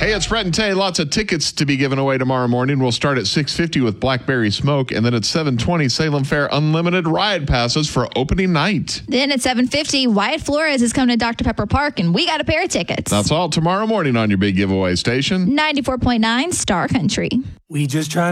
Hey, it's Brett and Tay. Lots of tickets to be given away tomorrow morning. We'll start at 6:50 with Blackberry Smoke, and then at 7:20, Salem Fair Unlimited Ride Passes for opening night. Then at 7:50, Wyatt Flores is coming to Dr. Pepper Park, and we got a pair of tickets. That's all tomorrow morning on your big giveaway station. 94.9 Star Country. We just try